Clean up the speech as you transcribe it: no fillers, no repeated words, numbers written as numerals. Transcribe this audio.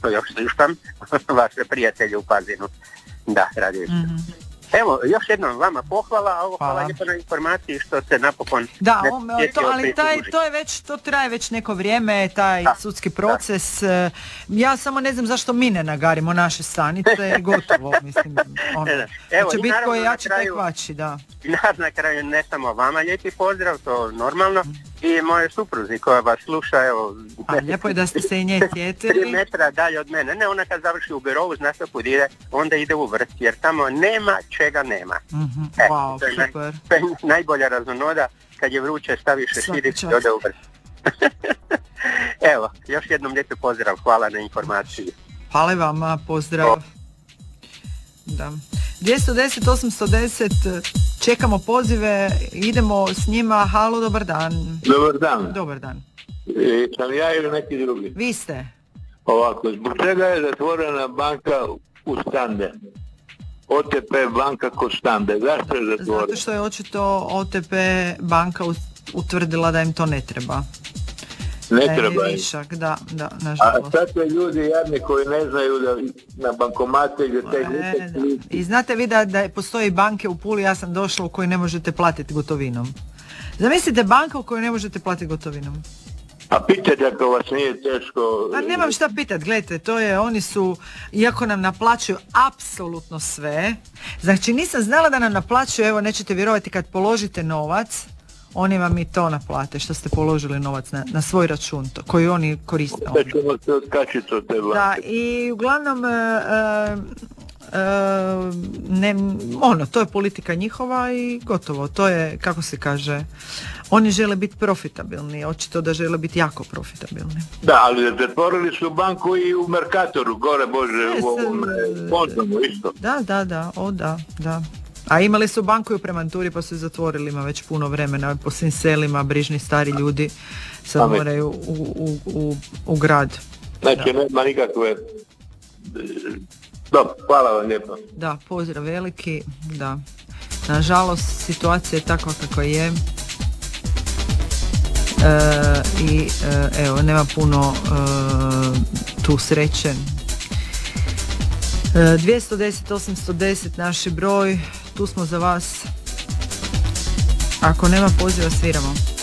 što još slušam, vaše prijatelje u Pazinu. Da, radio sam. Evo, još jednom vama pohvala, a ovo hvala lijepo na informaciji što se napokon... Da, ali to traje već neko vrijeme, taj sudski proces. Ja samo ne znam zašto mi ne nagarimo naše stanice, gotovo, mislim. Evo, će biti koji jači, taj kvači, da. Na kraju ne samo vama lijepi pozdrav, to normalno, i moje supruzi koja vas sluša, evo... lijepo je da ste se i nje sjetili. 3 metra dalje od mene. Ne, ona kad završi u Birovu, zna se kud ide, onda ide u vrt, jer tamo nema čega nema. Wow, super. Najbolja raznonoda, kad je vruće staviš šeširić i ode u vrt. Evo, još jednom lijepi pozdrav, hvala na informaciji. Hvala vama, pozdrav. Da. 210 810, čekamo pozive, idemo s njima. Halo, dobar dan. Dobar dan. Dobar dan. Sam ja ili neki drugi? Vi ste. Ovako, zbog čega je zatvorena banka u Stande? OTP banka kod Stande. Zašto je zatvorena? Zato što je očito OTP banka utvrdila da im to ne treba. Ne treba je. Višak, da, nažalost. A sad su ljudi jadni koji ne znaju da na bankomate gdje te I znate vi da postoji banke u Puli, ja sam došla, u kojoj ne možete platiti gotovinom. Zamislite banka u kojoj ne možete platiti gotovinom. A pitajte ako vas nije teško... Pa nemam šta pitat, gledajte, to je, oni su, iako nam naplaćuju apsolutno sve, znači nisam znala da nam naplaćuju, evo nećete vjerovati, kad položite novac, oni vam i to naplate što ste položili novac na svoj račun, koji oni koriste. Da ćemo se otkačiti od te banke. Da, i uglavnom to je politika njihova i gotovo, to je, kako se kaže, oni žele biti profitabilni, očito da žele biti jako profitabilni. Da, ali zatvorili su banku i u Mercatoru, gore Bože, u ovom Fondomu isto. Da. A imali su banku i u Premanturi pa su zatvorili, ima već puno vremena, po svim selima, brižni stari ljudi sad moraju u grad. Znači nema nikakve... Dobro, hvala vam lijepo. Da, pozdrav veliki, da. Nažalost, situacija je takva kakva je. Evo, nema puno tu sreće. 210 810 naš je broj, tu smo za vas. Ako nema poziva, sviramo.